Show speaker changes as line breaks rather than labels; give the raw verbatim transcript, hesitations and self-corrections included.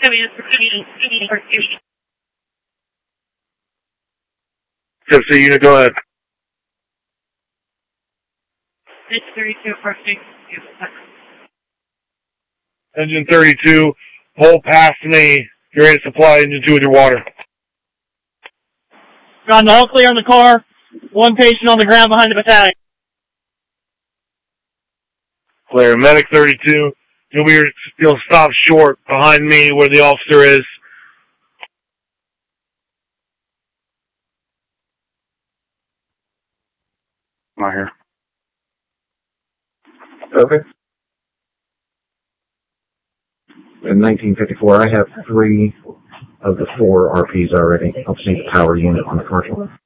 Tipsy unit, go ahead.
It's thirty-two, approaching.
Engine thirty-two, pull past me. You're ready to supply engine two with your water.
Got an all clear on the car. One patient on the ground behind the battalion.
Clear. Medic thirty-two, you'll be you'll stop short behind me where the officer is.
Not here.
Okay. In nineteen fifty-four, I have three of the four R Ps already. I'll just need the power unit on the commercial.